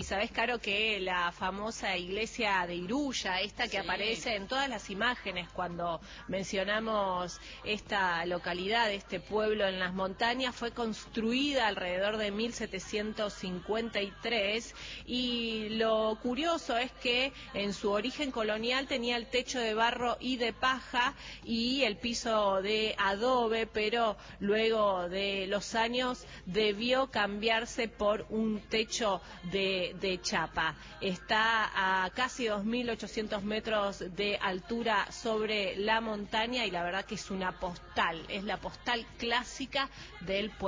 sabés, Caro, que la famosa iglesia de Iruya, esta que aparece en todas las imágenes cuando mencionamos esta localidad, este pueblo en las montañas, fue construida alrededor de 1753, y lo curioso es que en su origen colonial tenía el techo de barro y de paja y el piso de adobe, pero luego de los años debió cambiarse por un techo de chapa. Está a casi 2.800 metros de altura sobre la montaña y la verdad que es una postal, es la postal clásica del pueblo.